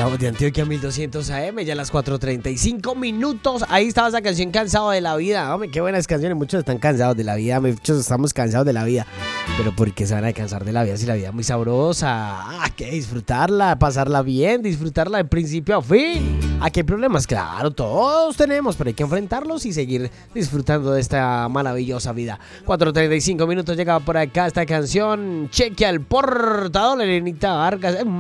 La voz de Antioquia 1200 AM, ya a las 4:35 minutos. Ahí estaba esa canción, Cansado de la Vida. Hombre, qué buenas canciones. Muchos están cansados de la vida, muchos estamos cansados de la vida. Pero ¿por qué se van a cansar de la vida si la vida es muy sabrosa? Hay que disfrutarla, pasarla bien, disfrutarla de principio a fin. Aquí hay problemas, claro, todos tenemos, pero hay que enfrentarlos y seguir disfrutando de esta maravillosa vida. 4:35 minutos, llegaba por acá esta canción. Cheque al portador, Elenita Vargas.